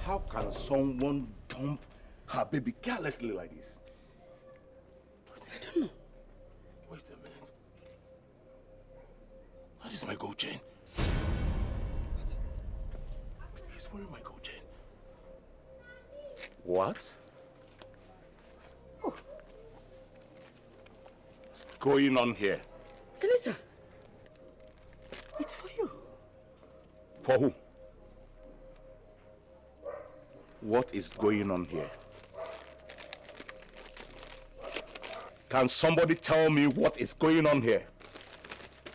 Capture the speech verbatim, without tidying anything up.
How can someone dump her baby carelessly like this? I don't know. Wait a minute. That is my gold chain. He's wearing my gold chain. What? Oh. What's going on here? Elisa, it's for you. For who? What is going on here? Can somebody tell me what is going on here?